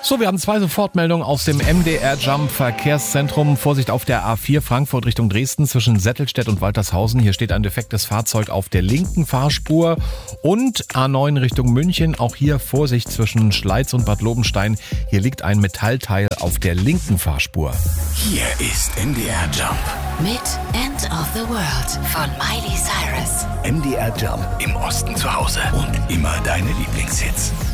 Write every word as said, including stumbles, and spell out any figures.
So, wir haben zwei Sofortmeldungen aus dem M D R Jump Verkehrszentrum. Vorsicht auf der A vier Frankfurt Richtung Dresden zwischen Settelstedt und Waltershausen. Hier steht ein defektes Fahrzeug auf der linken Fahrspur. Und A neun Richtung München. Auch hier Vorsicht zwischen Schleiz und Bad Lobenstein. Hier liegt ein Metallteil auf der linken Fahrspur. Hier ist M D R Jump. Mit End of the World von Miley Cyrus. M D R Jump. Im Osten zu Hause und immer deine Lieblingshits.